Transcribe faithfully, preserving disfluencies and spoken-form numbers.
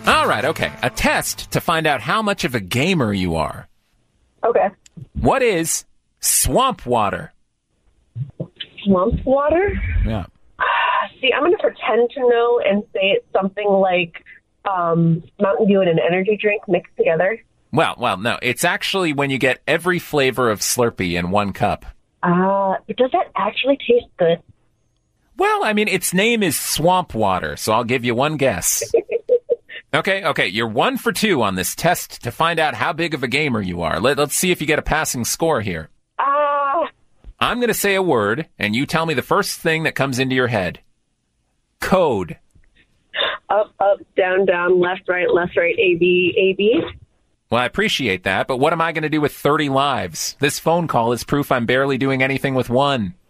All right, okay. A test to find out how much of a gamer you are. Okay. What is swamp water? Swamp water? Yeah. See, I'm going to pretend to know and say it's something like um, Mountain Dew and an energy drink mixed together. Well, well, no. It's actually when you get every flavor of Slurpee in one cup. Uh, does that actually taste good? Well, I mean, its name is swamp water, so I'll give you one guess. Okay, okay, you're one for two on this test to find out how big of a gamer you are. Let, let's see if you get a passing score here. Ah. Uh, I'm going to say a word, and you tell me the first thing that comes into your head. Code. Up, up, down, down, left, right, left, right, A, B, A, B. Well, I appreciate that, but what am I going to do with thirty lives? This phone call is proof I'm barely doing anything with one.